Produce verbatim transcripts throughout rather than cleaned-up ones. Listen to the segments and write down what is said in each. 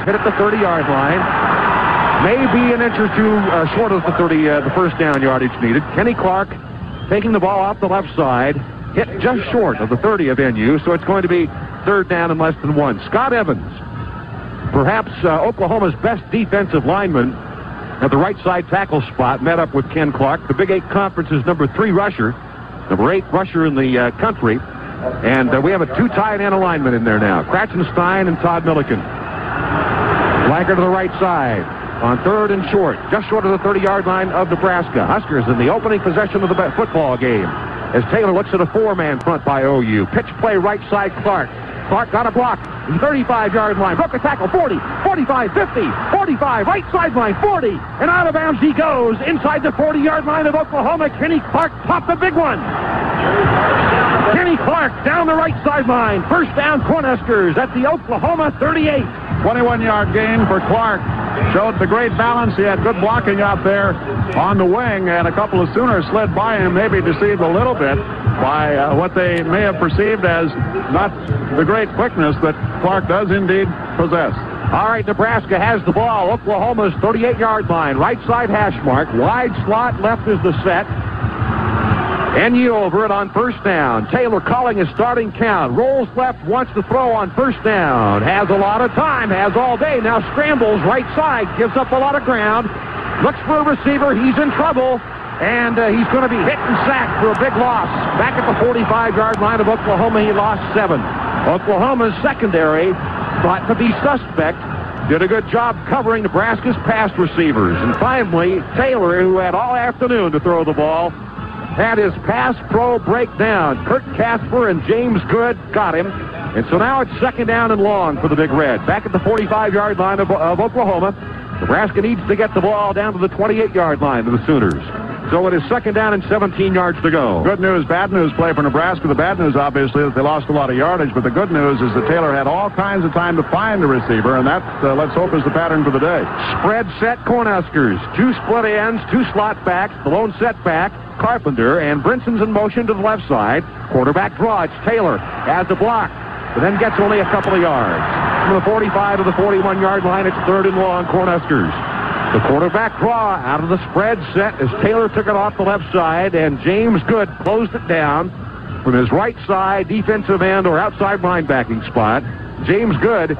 hit at the thirty-yard line. Maybe an inch or two uh, short of the thirty, uh, the first down yardage needed. Kenny Clark taking the ball off the left side, hit just short of the thirty of N U, so it's going to be third down and less than one. Scott Evans, perhaps uh, Oklahoma's best defensive lineman at the right side tackle spot, met up with Ken Clark, the Big Eight Conference's number three rusher, number eight rusher in the uh, country. And uh, we have a two tight end alignment in there now. Kratzenstein and Todd Milliken. Flanker to the right side on third and short, just short of the thirty-yard line of Nebraska. Huskers in the opening possession of the football game as Taylor looks at a four-man front by O U. Pitch play right side Clark. Clark got a block. thirty-five-yard line. Broke a tackle. forty, forty-five, fifty, forty-five. Right sideline. forty. And out of bounds he goes. Inside the forty-yard line of Oklahoma. Kenny Clark popped the big one. Kenny Clark down the right sideline. First down, Cornhuskers at the Oklahoma thirty-eight. twenty-one-yard gain for Clark. Showed the great balance. He had good blocking out there on the wing, and a couple of Sooners slid by him, maybe deceived a little bit by uh, what they may have perceived as not the great quickness that Clark does indeed possess. All right, Nebraska has the ball. Oklahoma's thirty-eight-yard line. Right side hash mark. Wide slot. Left is the set. N U over it on first down. Taylor calling a starting count. Rolls left, wants to throw on first down. Has a lot of time, has all day. Now scrambles right side, gives up a lot of ground. Looks for a receiver. He's in trouble. And uh, he's going to be hit and sacked for a big loss. Back at the forty-five-yard line of Oklahoma, he lost seven. Oklahoma's secondary, thought to be suspect, did a good job covering Nebraska's pass receivers. And finally, Taylor, who had all afternoon to throw the ball, had his pass pro breakdown. Kurt Casper and James Good got him. And so now it's second down and long for the Big Red. Back at the forty-five-yard line of, of Oklahoma. Nebraska needs to get the ball down to the twenty-eight-yard line of the Sooners. So it is second down and seventeen yards to go. Good news, bad news play for Nebraska. The bad news, obviously, is they lost a lot of yardage, but the good news is that Taylor had all kinds of time to find the receiver, and that, uh, let's hope, is the pattern for the day. Spread set Cornhuskers. Two split ends, two slot backs, the lone setback, Carpenter, and Brinson's in motion to the left side. Quarterback draw. It's Taylor. Has the block, but then gets only a couple of yards. From the forty-five to the forty-one-yard line, it's third and long, Cornhuskers. The quarterback draw out of the spread set as Taylor took it off the left side, and James Good closed it down from his right side defensive end or outside linebacking spot. James Good,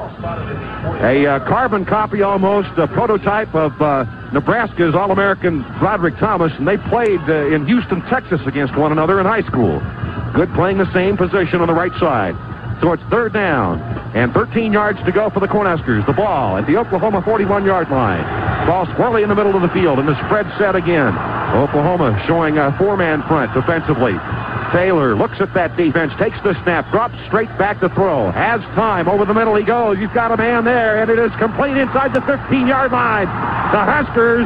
a uh, carbon copy almost, a prototype of uh, Nebraska's All-American Broderick Thomas, and they played uh, in Houston, Texas against one another in high school. Good playing the same position on the right side. So it's third down and thirteen yards to go for the Cornhuskers. The ball at the Oklahoma forty-one-yard line. Ball squarely in the middle of the field, and the spread set again. Oklahoma showing a four-man front defensively. Taylor looks at that defense, takes the snap, drops straight back to throw. Has time. Over the middle he goes. You've got a man there, and it is complete inside the fifteen-yard line. The Huskers,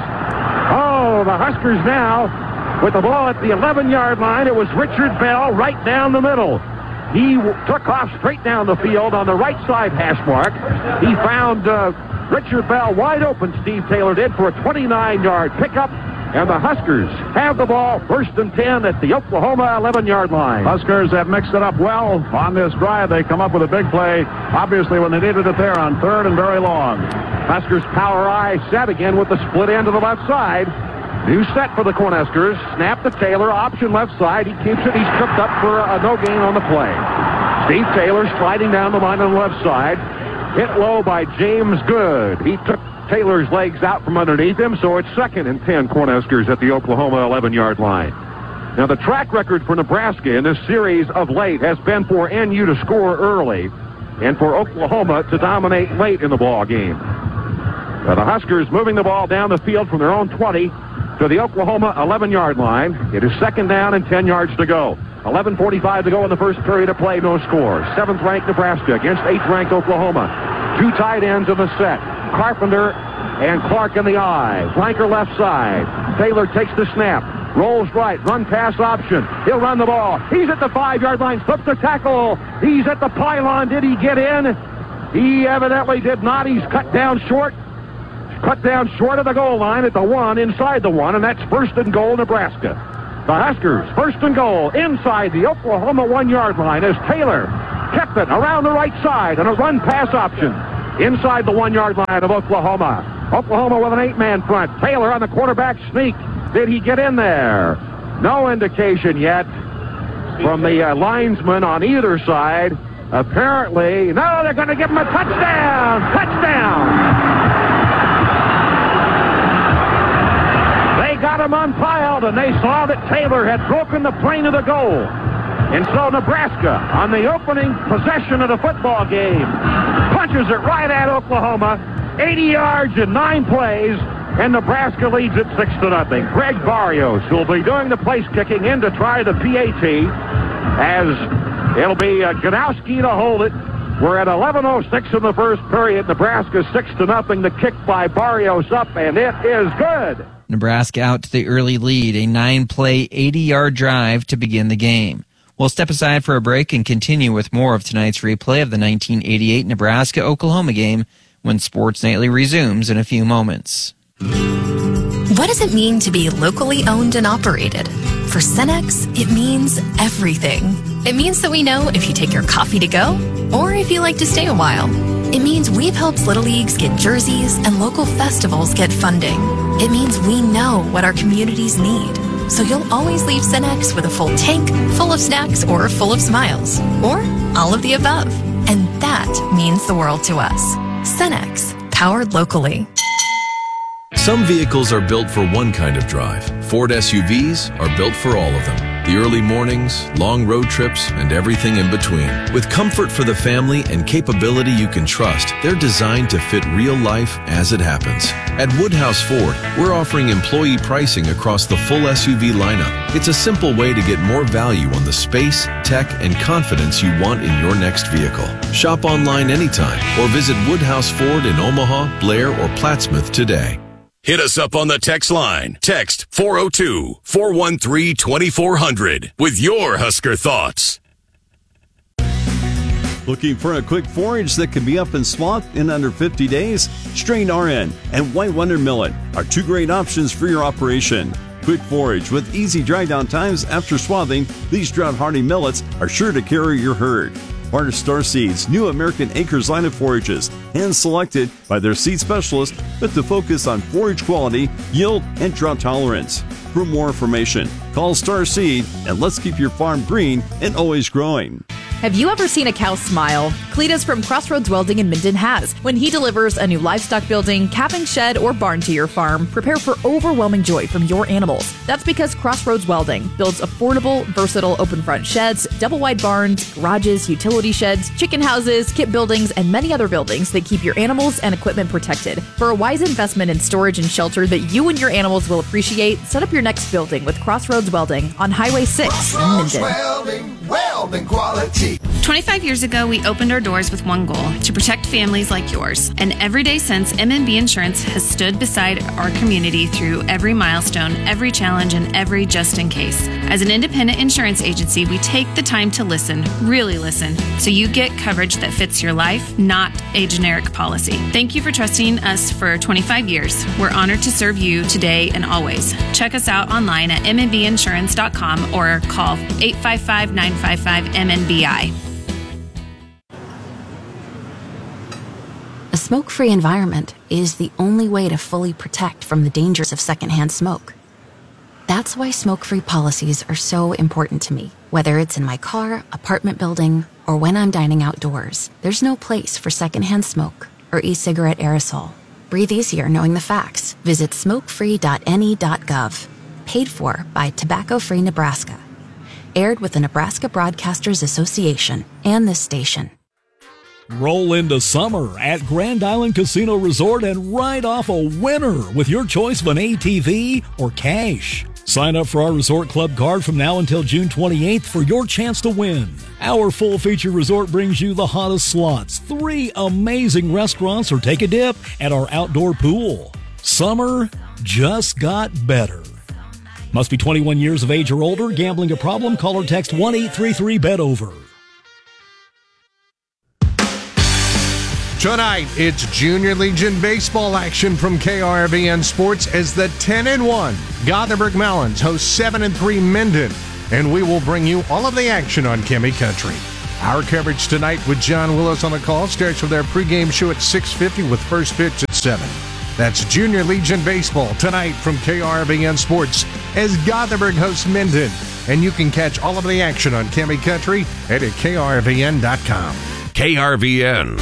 oh, the Huskers now with the ball at the eleven-yard line. It was Richard Bell right down the middle. He w- took off straight down the field on the right side hash mark. He found uh, Richard Bell wide open, Steve Taylor did, for a twenty-nine-yard pickup. And the Huskers have the ball first and ten at the Oklahoma eleven-yard line. Huskers have mixed it up well on this drive. They come up with a big play, obviously, when they needed it there on third and very long. Huskers power I set again with the split end to the left side. New set for the Cornhuskers. Snap to Taylor, option left side. He keeps it. He's tripped up for a no gain on the play. Steve Taylor sliding down the line on the left side. Hit low by James Good. He took Taylor's legs out from underneath him, so it's second and ten Cornhuskers at the Oklahoma eleven-yard line. Now, the track record for Nebraska in this series of late has been for N U to score early and for Oklahoma to dominate late in the ball game. Now, the Huskers moving the ball down the field from their own twenty to the Oklahoma eleven-yard line. It is second down and ten yards to go. eleven forty-five to go in the first period of play, no score. seventh-ranked Nebraska against eighth-ranked Oklahoma. Two tight ends in the set. Carpenter and Clark in the eye. Flanker left side. Taylor takes the snap. Rolls right. Run pass option. He'll run the ball. He's at the five-yard line. Slips the tackle. He's at the pylon. Did he get in? He evidently did not. He's cut down short. Cut down short of the goal line at the one, inside the one, and that's first and goal, Nebraska. The Huskers, first and goal, inside the Oklahoma one-yard line as Taylor kept it around the right side on a run pass option. inside the one-yard line of Oklahoma. Oklahoma with an eight-man front. Taylor on the quarterback sneak. Did he get in there? No indication yet from the uh, linesman on either side. Apparently, no, they're going to give him a touchdown! Touchdown! They got him unpiled, and they saw that Taylor had broken the plane of the goal. And so Nebraska, on the opening possession of the football game, punches it right at Oklahoma, eighty yards in nine plays, and Nebraska leads it six to nothing. Greg Barrios will be doing the place kicking in to try the P A T, as it'll be uh, Ganowski to hold it. We're at eleven oh six in the first period. Nebraska six to nothing. The kick by Barrios up, and it is good. Nebraska out to the early lead, a nine-play, eighty-yard drive to begin the game. We'll step aside for a break and continue with more of tonight's replay of the nineteen eighty-eight Nebraska-Oklahoma game when Sports Nightly resumes in a few moments. What does it mean to be locally owned and operated? For Cenex, it means everything. It means that we know if you take your coffee to go or if you like to stay a while. It means we've helped Little Leagues get jerseys and local festivals get funding. It means we know what our communities need. So you'll always leave Cenex with a full tank, full of snacks, or full of smiles. Or all of the above. And that means the world to us. Cenex, powered locally. Some vehicles are built for one kind of drive. Ford S U Vs are built for all of them. The early mornings, long road trips, and everything in between. With comfort for the family and capability you can trust, they're designed to fit real life as it happens. At Woodhouse Ford, we're offering employee pricing across the full S U V lineup. It's a simple way to get more value on the space, tech, and confidence you want in your next vehicle. Shop online anytime or visit Woodhouse Ford in Omaha, Blair, or Plattsmouth today. Hit us up on the text line. Text four oh two, four one three, two four zero zero with your Husker thoughts. Looking for a quick forage that can be up and swathed in under fifty days? Strain R N and White Wonder Millet are two great options for your operation. Quick forage with easy dry down times after swathing, these drought-hardy millets are sure to carry your herd. Partner Star Seeds' new American Acres line of forages, hand-selected by their seed specialist, with the focus on forage quality, yield, and drought tolerance. For more information, call Star Seed, and let's keep your farm green and always growing. Have you ever seen a cow smile? Cletus from Crossroads Welding in Minden has. When he delivers a new livestock building, calving shed, or barn to your farm, prepare for overwhelming joy from your animals. That's because Crossroads Welding builds affordable, versatile open front sheds, double wide barns, garages, utility sheds, chicken houses, kit buildings, and many other buildings that keep your animals and equipment protected. For a wise investment in storage and shelter that you and your animals will appreciate, set up your next building with Crossroads Welding on Highway six in Minden. Welding, welding quality. twenty-five years ago, we opened our doors with one goal, to protect families like yours. And every day since, M and B Insurance has stood beside our community through every milestone, every challenge, and every just in case. As an independent insurance agency, we take the time to listen, really listen, so you get coverage that fits your life, not a generic policy. Thank you for trusting us for twenty-five years. We're honored to serve you today and always. Check us out online at m n b insurance dot com or call eight five five, nine five five, M N B I. A smoke-free environment is the only way to fully protect from the dangers of secondhand smoke. That's why smoke-free policies are so important to me. Whether it's in my car, apartment building, or when I'm dining outdoors, there's no place for secondhand smoke or e-cigarette aerosol. Breathe easier knowing the facts. Visit smoke free dot n e dot gov. Paid for by Tobacco Free Nebraska. Aired with the Nebraska Broadcasters Association and this station. Roll into summer at Grand Island Casino Resort and ride off a winner with your choice of an A T V or cash. Sign up for our Resort Club card from now until June twenty-eighth for your chance to win. Our full-feature resort brings you the hottest slots, three amazing restaurants, or take a dip at our outdoor pool. Summer just got better. Must be twenty-one years of age or older. Gambling a problem? Call or text one eight three three, bet over. Tonight, it's Junior Legion baseball action from K R V N Sports as the ten and one Gothenburg Melons host seven and three Minden, and we will bring you all of the action on Kimmy Country. Our coverage tonight with John Willis on the call starts with our pregame show at six fifty with first pitch at seven. That's Junior Legion Baseball tonight from K R V N Sports as Gothenburg hosts Minden. And you can catch all of the action on Cammie Country at K R V N dot com. K R V N.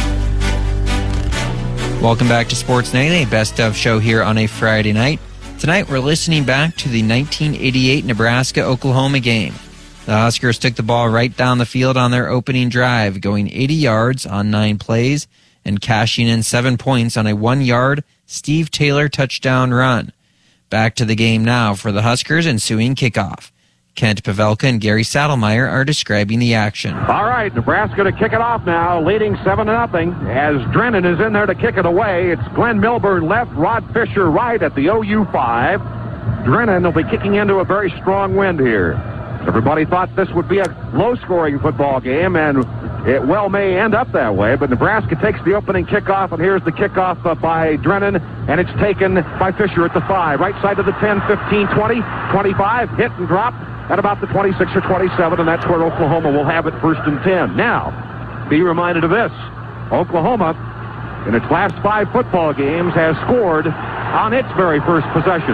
Welcome back to Sports Night, a best of show here on a Friday night. Tonight we're listening back to the nineteen eighty-eight Nebraska-Oklahoma game. The Huskers took the ball right down the field on their opening drive, going eighty yards on nine plays and cashing in seven points on a one-yard Steve Taylor touchdown run. Back to the game now for the Huskers' ensuing kickoff. Kent Pavelka and Gary Saddlemeyer are describing the action. All right, Nebraska to kick it off now, leading seven to nothing. As Drennan is in there to kick it away, it's Glenn Milburn left, Rod Fisher right at the O U five. Drennan will be kicking into a very strong wind here. Everybody thought this would be a low-scoring football game, and it well may end up that way, but Nebraska takes the opening kickoff, and here's the kickoff uh, by Drennan, and it's taken by Fisher at the five. Right side of the ten, fifteen, twenty, twenty-five, hit and drop at about the twenty-six or twenty-seven, and that's where Oklahoma will have it first and ten. Now, be reminded of this. Oklahoma, in its last five football games, has scored on its very first possession.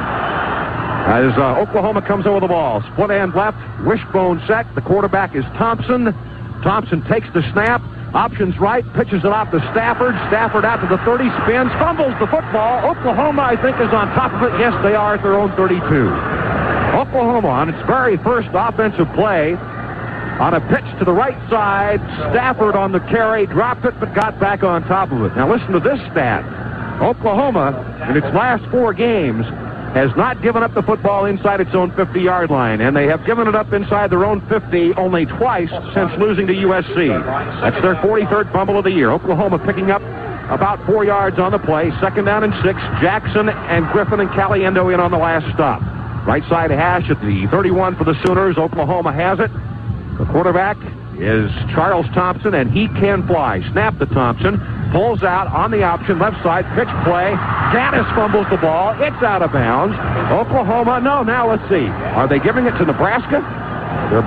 As uh, Oklahoma comes over the ball, split end left, wishbone set. The quarterback is Thompson. Thompson takes the snap, options right, pitches it off to Stafford. Stafford out to the thirty, spins, fumbles the football. Oklahoma, I think, is on top of it. Yes, they are at their own thirty-two. Oklahoma, on its very first offensive play, on a pitch to the right side, Stafford on the carry, dropped it, but got back on top of it. Now listen to this stat. Oklahoma, in its last four games, has not given up the football inside its own fifty-yard line, and they have given it up inside their own fifty only twice since losing to U S C. That's their forty-third fumble of the year. Oklahoma picking up about four yards on the play, second down and six. Jackson and Griffin and Caliendo in on the last stop. Right side hash at the thirty-one for the Sooners. Oklahoma has it. The quarterback is Charles Thompson, and he can fly. Snap to Thompson. Pulls out on the option, left side, pitch play. Gaddis fumbles the ball. It's out of bounds. Oklahoma, no, now let's see. Are they giving it to Nebraska? They're,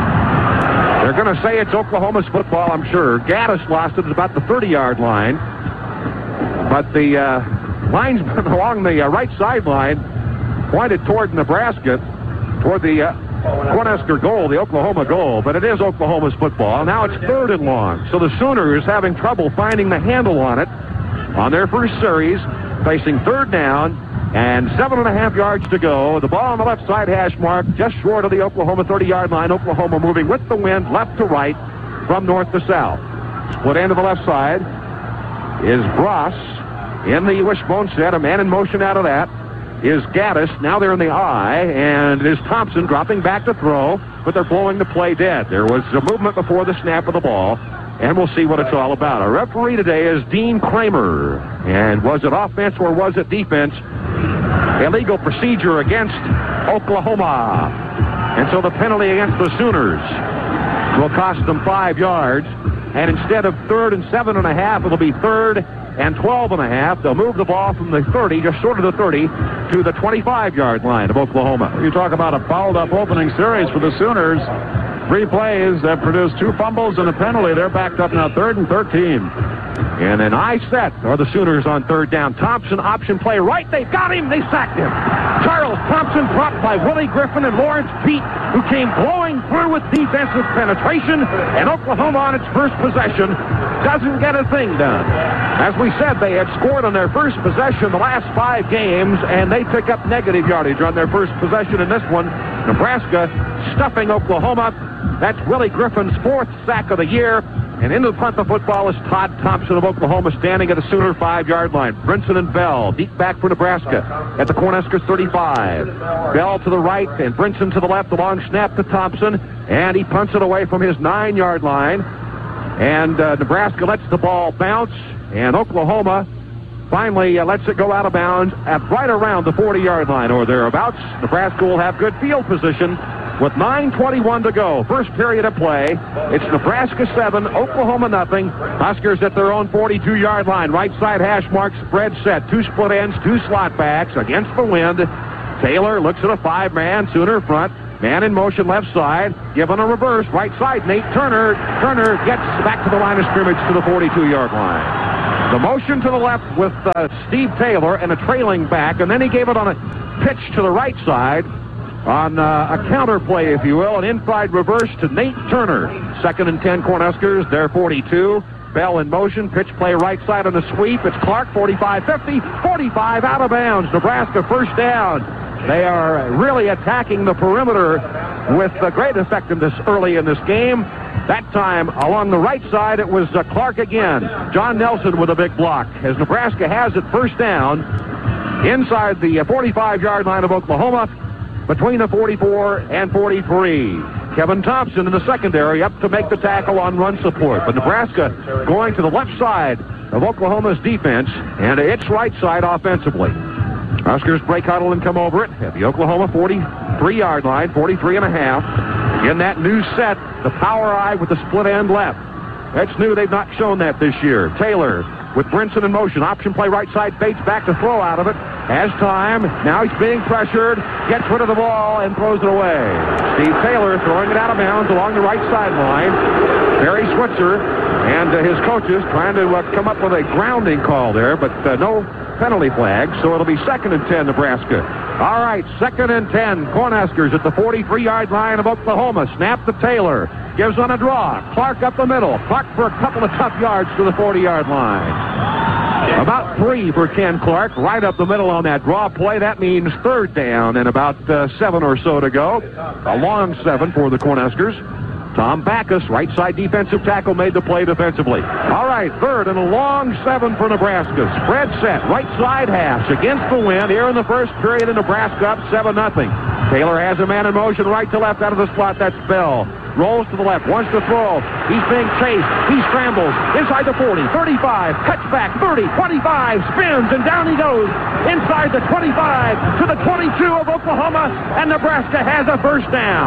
they're going to say it's Oklahoma's football, I'm sure. Gaddis lost it at about the thirty-yard line. But the uh, linesman along the uh, right sideline pointed toward Nebraska, toward the uh, Cornhusker goal, the Oklahoma goal, but it is Oklahoma's football. Now it's third and long, so the Sooners having trouble finding the handle on it on their first series, facing third down and seven and a half yards to go. The ball on the left side hash mark, just short of the Oklahoma thirty-yard line. Oklahoma moving with the wind, left to right, from north to south. Split end to the left side is Bross in the wishbone set, a man in motion out of that. Is Gaddis. Now they're in the eye, and it is Thompson dropping back to throw, but they're blowing the play dead. There was a movement before the snap of the ball, and we'll see what it's all about. Our referee today is Dean Kramer, and was it offense or was it defense? Illegal procedure against Oklahoma, and so the penalty against the Sooners will cost them five yards, and instead of third and seven and a half, it'll be third and twelve and a half. They'll move the ball from the thirty, just short of the thirty, to the twenty-five-yard line of Oklahoma. You talk about a fouled-up opening series for the Sooners. Three plays that produced two fumbles and a penalty. They're backed up now third and thirteen. And an eye set are the Sooners on third down. Thompson option play right. They've got him. They sacked him. Charles Thompson dropped by Willie Griffin and Lawrence Pete, who came blowing through with defensive penetration. And Oklahoma on its first possession doesn't get a thing done. As we said, they had scored on their first possession the last five games, and they pick up negative yardage on their first possession in this one. Nebraska stuffing Oklahoma. That's Willie Griffin's fourth sack of the year. And into the punt the football is Todd Thompson of Oklahoma, standing at the Sooner five-yard line. Brinson and Bell deep back for Nebraska at the Cornhuskers thirty-five. Bell to the right and Brinson to the left. The long snap to Thompson, and he punts it away from his nine-yard line. And uh, Nebraska lets the ball bounce, and Oklahoma finally uh, lets it go out of bounds at right around the forty-yard line or thereabouts. Nebraska will have good field position with nine twenty-one to go. First period of play. It's Nebraska seven, Oklahoma nothing. Huskers at their own forty-two-yard line. Right side hash mark, spread set. Two split ends, two slot backs against the wind. Taylor looks at a five-man, Sooner front. Man in motion left side, given a reverse, right side, Nate Turner. Turner gets back to the line of scrimmage to the forty-two-yard line. The motion to the left with uh, Steve Taylor and a trailing back, and then he gave it on a pitch to the right side on uh, a counter play, if you will, an inside reverse to Nate Turner. Second and ten, Cornhuskers, they're forty-two. Bell in motion, pitch play right side on the sweep. It's Clark, forty-five fifty, forty-five out of bounds. Nebraska first down. They are really attacking the perimeter with uh, great effectiveness early in this game. That time, along the right side, it was uh, Clark again. John Nelson with a big block. As Nebraska has it first down inside the forty-five-yard line of Oklahoma, between the forty-four and forty-three. Kevin Thompson in the secondary up to make the tackle on run support. But Nebraska going to the left side of Oklahoma's defense and its right side offensively. Huskers break huddle and come over it at the Oklahoma forty-three-yard line, forty-three and a half. In that new set, the power eye with the split end left. That's new. They've not shown that this year. Taylor with Brinson in motion. Option play right side, Bates back to throw out of it. Has time. Now he's being pressured. Gets rid of the ball and throws it away. Steve Taylor throwing it out of bounds along the right sideline. Barry Switzer and uh, his coaches trying to uh, come up with a grounding call there, but uh, no penalty flag, so it'll be second and ten, Nebraska. All right, second and ten, Cornhuskers at the forty-three-yard line of Oklahoma. Snap to Taylor. Gives on a draw. Clark up the middle. Clark for a couple of tough yards to the forty-yard line. About three for Ken Clark, right up the middle on that draw play. That means third down and about uh, seven or so to go. A long seven for the Cornhuskers. Tom Backus, right side defensive tackle, made the play defensively. All right, third and a long seven for Nebraska. Spread set, right side hash against the wind here in the first period, and Nebraska up seven nothing. Taylor has a man in motion right to left out of the slot. That's Bell. Rolls to the left, wants to throw. He's being chased. He scrambles inside the forty, thirty-five, cuts back, thirty, twenty-five, spins, and down he goes inside the twenty-five to the twenty-two of Oklahoma, and Nebraska has a first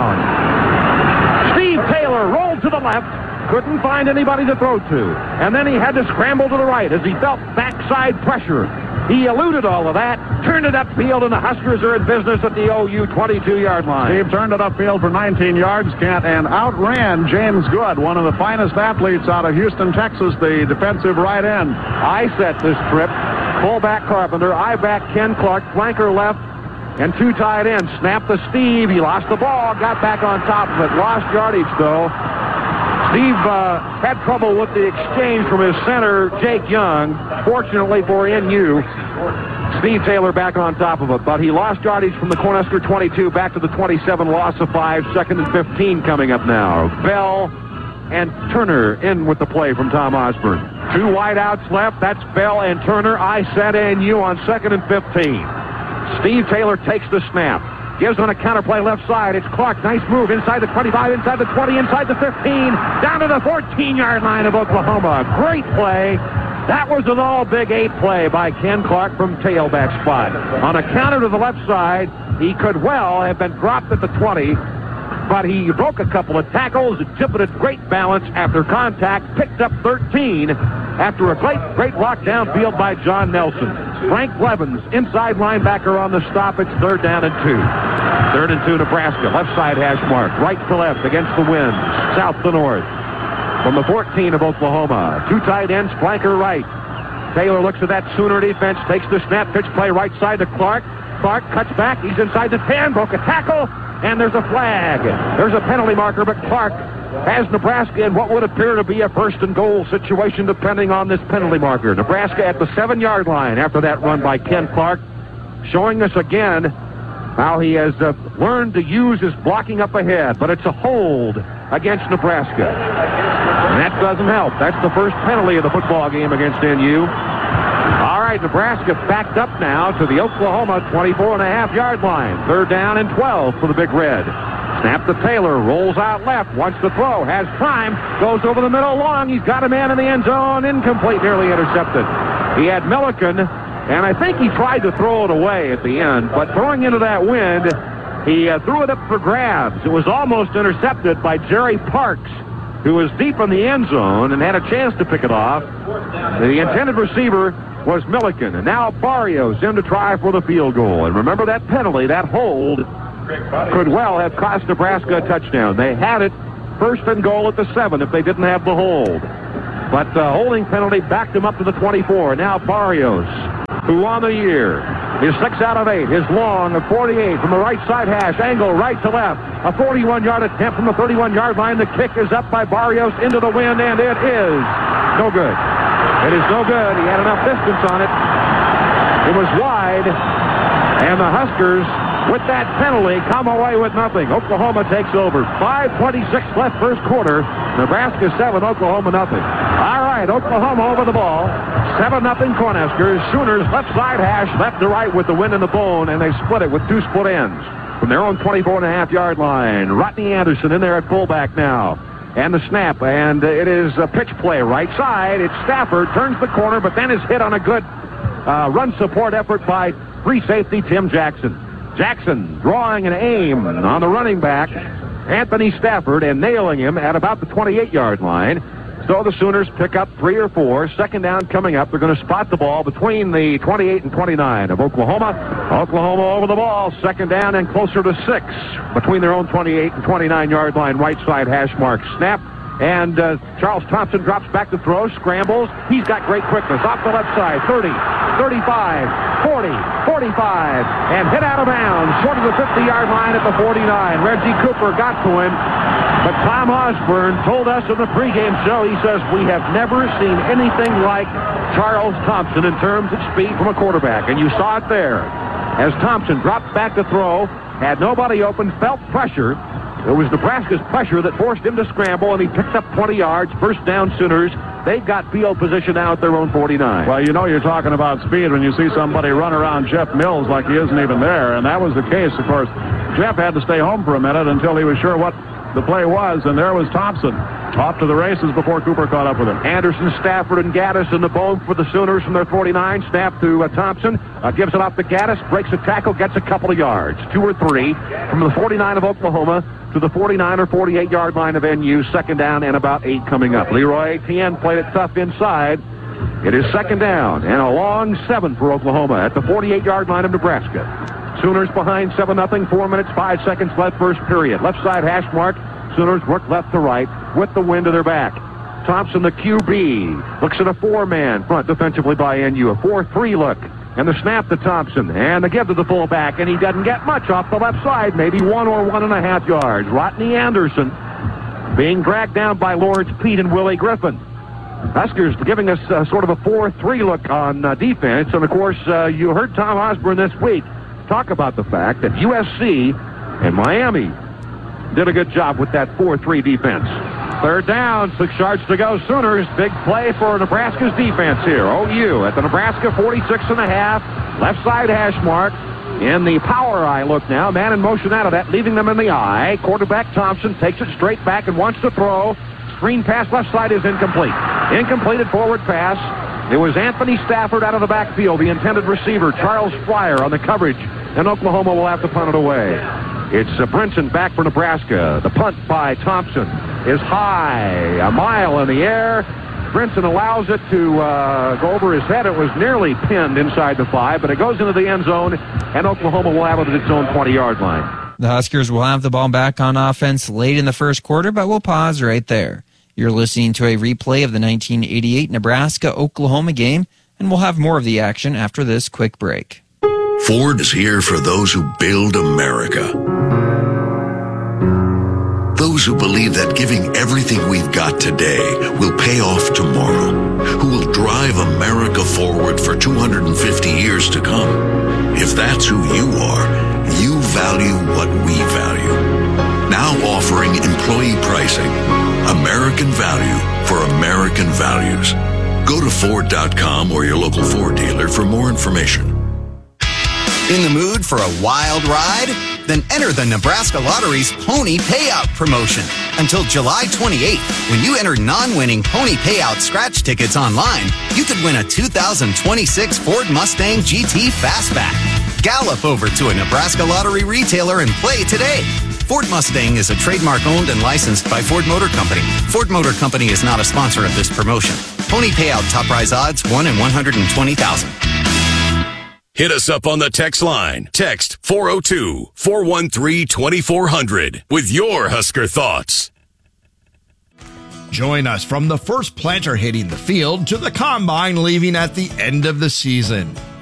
down. Steve Taylor rolled to the left, couldn't find anybody to throw to, and then he had to scramble to the right as he felt backside pressure. He eluded all of that, turned it upfield, and the Huskers are in business at the O U twenty-two-yard line. Steve turned it upfield for nineteen yards, Kent, and outran James Good, one of the finest athletes out of Houston, Texas, the defensive right end. I set this trip. Fullback Carpenter, I back Ken Clark, flanker left, and two tight ends. Snap to Steve. He lost the ball, got back on top of it. Lost yardage, though. Steve uh, had trouble with the exchange from his center, Jake Young. Fortunately for N U, Steve Taylor back on top of it. But he lost yardage from the Cornhusker twenty-two back to the twenty-seven, loss of five. Second and fifteen coming up now. Bell and Turner in with the play from Tom Osborne. Two wideouts left. That's Bell and Turner. I set N U on second and fifteen. Steve Taylor takes the snap. Gives on a counter play left side. It's Clark. Nice move inside the twenty-five, inside the twenty, inside the fifteen, down to the fourteen-yard line of Oklahoma. Great play. That was an all-Big Eight play by Ken Clark from tailback spot. On a counter to the left side, he could well have been dropped at the twenty, but he broke a couple of tackles, exhibited great balance after contact, picked up thirteen after a great, great block downfield by John Nelson. Frank Blevins, inside linebacker on the stop. It's third down and two. Third and two, Nebraska. Left side hash mark. Right to left against the wind. South to north. From the fourteen of Oklahoma. Two tight ends, flanker right. Taylor looks at that Sooner defense, takes the snap, pitch play right side to Clark. Clark cuts back. He's inside the ten, broke a tackle, and there's a flag. There's a penalty marker, but Clark has Nebraska in what would appear to be a first and goal situation depending on this penalty marker. Nebraska at the seven-yard line after that run by Ken Clark, showing us again how he has uh, learned to use his blocking up ahead, but it's a hold against Nebraska. And that doesn't help. That's the first penalty of the football game against N U. All right, Nebraska backed up now to the Oklahoma twenty-four and a half yard line. Third down and twelve for the Big Red. Snap to Taylor, rolls out left, wants to throw, has time, goes over the middle long. He's got a man in the end zone, incomplete, nearly intercepted. He had Milliken, and I think he tried to throw it away at the end, but throwing into that wind, he uh, threw it up for grabs. It was almost intercepted by Jerry Parks, who was deep in the end zone and had a chance to pick it off. The intended receiver was Milliken, and now Barrios in to try for the field goal. And remember that penalty, that hold, could well have cost Nebraska a touchdown. They had it first and goal at the seven if they didn't have the hold. But the holding penalty backed them up to the twenty-four. Now Barrios, who on the year is six out of eight, is long of forty-eight from the right side hash, angle right to left. A forty-one-yard attempt from the thirty-one-yard line. The kick is up by Barrios into the wind, and it is no good. It is no good. He had enough distance on it. It was wide, and the Huskers, with that penalty, come away with nothing. Oklahoma takes over. five twenty-six left first quarter. Nebraska seven, Oklahoma nothing. All right, Oklahoma over the ball. seven nothing Cornhuskers. Sooners left side hash, left to right with the wind in the bone, and they split it with two split ends from their own twenty-four and a half yard line. Rodney Anderson in there at fullback now. And the snap, and it is a pitch play right side. It's Stafford, turns the corner, but then is hit on a good uh, run support effort by free safety Tim Jackson. Jackson drawing an aim on the running back, Anthony Stafford, and nailing him at about the twenty-eight yard line. So the Sooners pick up three or four. Second down coming up. They're going to spot the ball between the twenty-eight and twenty-nine of Oklahoma. Oklahoma over the ball. Second down and closer to six between their own twenty-eight and twenty-nine yard line. Right side hash mark. Snap. And uh, Charles Thompson drops back to throw, scrambles. He's got great quickness. Off the left side, thirty, thirty-five, forty, forty-five, and hit out of bounds, short of the fifty yard line at the forty-nine. Reggie Cooper got to him, but Tom Osborne told us in the pregame show, he says, we have never seen anything like Charles Thompson in terms of speed from a quarterback, and you saw it there. As Thompson dropped back to throw, had nobody open, felt pressure. It was Nebraska's pressure that forced him to scramble, and he picked up twenty yards. First down, Sooners. They've got field position now at their own forty-nine. Well, you know you're talking about speed when you see somebody run around Jeff Mills like he isn't even there, and that was the case. Of course, Jeff had to stay home for a minute until he was sure what the play was, and there was Thompson off to the races before Cooper caught up with him. Anderson, Stafford, and Gaddis in the bone for the Sooners from their forty-nine. Snap to uh, Thompson. Uh, gives it off to Gaddis. Breaks a tackle. Gets a couple of yards. Two or three from the forty-nine of Oklahoma to the forty-nine or forty-eight yard line of N U. Second down and about eight coming up. Leroy Etienne played it tough inside. It is second down and a long seven for Oklahoma at the forty-eight yard line of Nebraska. Sooners behind seven nothing. Four minutes, five seconds left first period. Left side hash mark. Sooners work left to right with the wind to their back. Thompson, the Q B, looks at a four-man front defensively by N U. A four three look. And the snap to Thompson. And the give to the fullback. And he doesn't get much off the left side. Maybe one or one and a half yards. Rodney Anderson being dragged down by Lawrence Pete and Willie Griffin. Huskers giving us uh, sort of a four three look on uh, defense. And, of course, uh, you heard Tom Osborne this week talk about the fact that U S C and Miami did a good job with that four three defense. Third down, six yards to go. Sooners, big play for Nebraska's defense here. O U at the Nebraska forty-six and a half. Left side hash mark. In the power eye look now. Man in motion out of that, leaving them in the eye. Quarterback Thompson takes it straight back and wants to throw. Screen pass left side is incomplete. Incompleted forward pass. It was Anthony Stafford out of the backfield, the intended receiver. Charles Fryer on the coverage. And Oklahoma will have to punt it away. It's uh, Brinson back for Nebraska. The punt by Thompson is high, a mile in the air. Brinson allows it to uh, go over his head. It was nearly pinned inside the five, but it goes into the end zone, and Oklahoma will have it at its own twenty yard line. The Huskers will have the ball back on offense late in the first quarter, but we'll pause right there. You're listening to a replay of the nineteen eighty-eight Nebraska-Oklahoma game, and we'll have more of the action after this quick break. Ford is here for those who build America. Those who believe that giving everything we've got today will pay off tomorrow. Who will drive America forward for two hundred fifty years to come. If that's who you are, you value what we value. Now offering employee pricing. American value for American values. Go to Ford dot com or your local Ford dealer for more information. In the mood for a wild ride? Then enter the Nebraska Lottery's Pony Payout promotion. Until July twenty-eighth, when you enter non-winning Pony Payout scratch tickets online, you could win a two thousand twenty-six Ford Mustang G T Fastback. Gallop over to a Nebraska Lottery retailer and play today. Ford Mustang is a trademark owned and licensed by Ford Motor Company. Ford Motor Company is not a sponsor of this promotion. Pony Payout top prize odds one in one hundred twenty thousand. Hit us up on the text line. Text four oh two, four one three, two four zero zero with your Husker thoughts. Join us from the first planter hitting the field to the combine leaving at the end of the season.